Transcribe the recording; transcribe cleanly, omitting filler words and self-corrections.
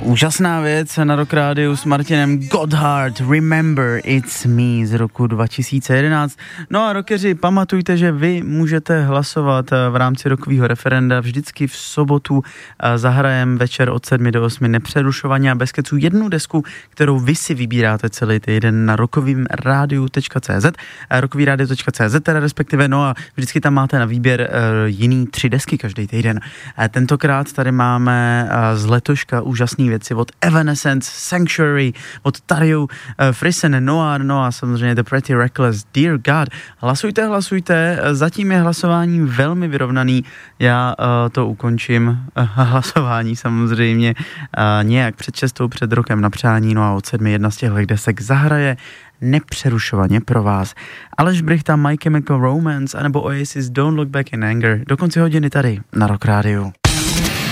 Úžasná věc na Rock Rádiu s Martinem Godhard, Remember It's Me z roku 2011. No a rockeři, pamatujte, že vy můžete hlasovat v rámci rockového referenda vždycky v sobotu. Zahrajem večer od 7 do 8 nepřerušovaně a bez keců jednu desku, kterou vy si vybíráte celý týden na rockovýmradio.cz, rockovýradio.cz teda respektive, no a vždycky tam máte na výběr jiný 3 desky každý týden. Tentokrát tady máme z letoška úžasný věci od Evanescence, Sanctuary, od Tario, Frisen, Noir, no a samozřejmě The Pretty Reckless, Dear God. Hlasujte, zatím je hlasování velmi vyrovnaný, já to ukončím, hlasování samozřejmě nějak před 6, před rokem na přání, no a od 7 jedna z těchto desek zahraje nepřerušovaně pro vás. Aleš Brychta, My Chemical Romance, anebo Oasis Don't Look Back in Anger, do konce hodiny tady na Rock Rádiu.